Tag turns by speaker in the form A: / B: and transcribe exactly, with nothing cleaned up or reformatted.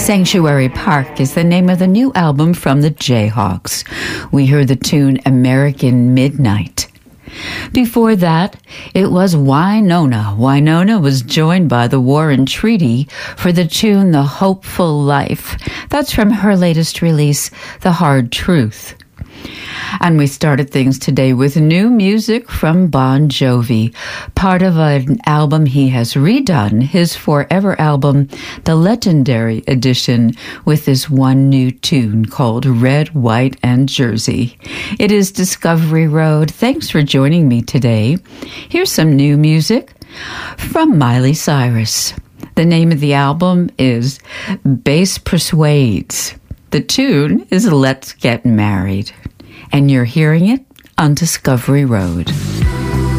A: Sanctuary Park is the name of the new album from the Jayhawks. We heard the tune American Midnight. Before that, it was Wynonna. Wynonna was joined by the Warren Treaty for the tune The Hopeful Life. That's from her latest release, The Hard Truth. And we started things today with new music from Bon Jovi, part of an album he has redone, his Forever album, the Legendary Edition, with this one new tune called Red, White, and Jersey. It is Discovery Road. Thanks for joining me today. Here's some new music from Miley Cyrus. The name of the album is Bass Persuades. The tune is Let's Get Married. And you're hearing it on Discovery Road.